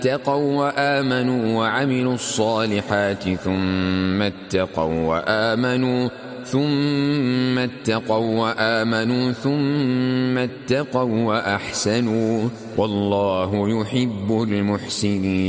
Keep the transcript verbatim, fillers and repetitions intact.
اتقوا وآمنوا وعملوا الصالحات ثم اتقوا وآمنوا ثم اتقوا وآمنوا ثم اتقوا وأحسنوا والله يحب المحسنين.